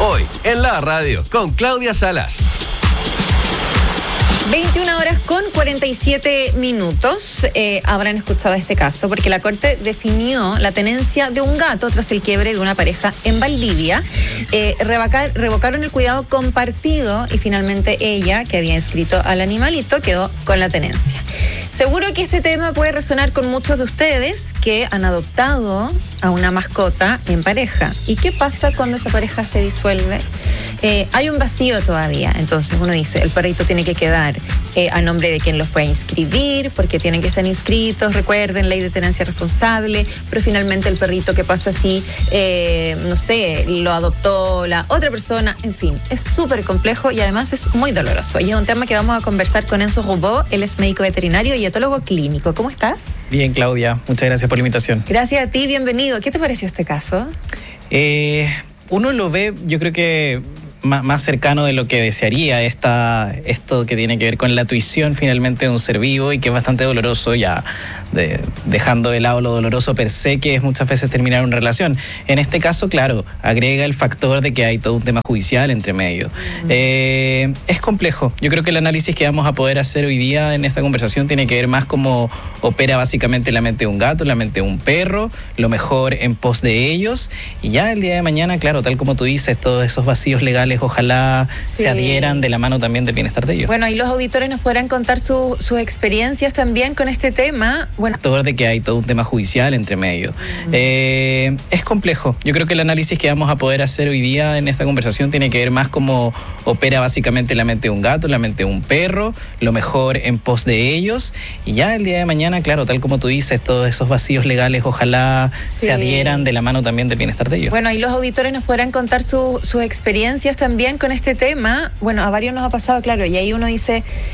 Hoy en la radio con Claudia Salas. 21:47. Habrán escuchado este caso porque la Corte definió la tenencia de un gato tras el quiebre de una pareja en Valdivia. Revocaron el cuidado compartido y finalmente ella, que había inscrito al animalito, quedó con la tenencia. Seguro que este tema puede resonar con muchos de ustedes que han adoptado a una mascota en pareja. ¿Y qué pasa cuando esa pareja se disuelve? Hay un vacío todavía. Entonces uno dice, el perrito tiene que quedar a nombre de quien lo fue a inscribir, porque tienen que estar inscritos, recuerden, ley de tenencia responsable, pero finalmente el perrito, ¿qué pasa si, no sé, lo adoptó la otra persona? En fin, es súper complejo y además es muy doloroso. Y es un tema que vamos a conversar con Enzo Rubó. Él es médico veterinario y etólogo clínico. ¿Cómo estás? Bien, Claudia, muchas gracias por la invitación. Gracias a ti, bienvenido. ¿Qué te pareció este caso? Uno lo ve, yo creo que más cercano de lo que desearía, esto que tiene que ver con la tuición finalmente de un ser vivo y que es bastante doloroso, ya dejando de lado lo doloroso per se, que es muchas veces terminar una relación. En este caso, claro, agrega el factor de que hay todo un tema judicial entre medio. Es complejo. Yo creo que el análisis que vamos a poder hacer hoy día en esta conversación tiene que ver más cómo opera básicamente la mente de un gato, la mente de un perro, lo mejor en pos de ellos, y ya el día de mañana, claro, tal como tú dices, todos esos vacíos legales ojalá se adhieran de la mano también del bienestar de ellos. Bueno, ahí los auditores nos podrán contar sus experiencias también con este tema. Bueno, todo de que hay todo un tema judicial entre medio. Es complejo. Yo creo que el análisis que vamos a poder hacer hoy día en esta conversación tiene que ver más cómo opera básicamente la mente de un gato, la mente de un perro, lo mejor en pos de ellos, y ya el día de mañana, claro, tal como tú dices, todos esos vacíos legales ojalá se adhieran de la mano también del bienestar de ellos. Bueno, ahí los auditores nos podrán contar sus experiencias también con este tema. Bueno, a varios nos ha pasado, claro, y ahí uno dice,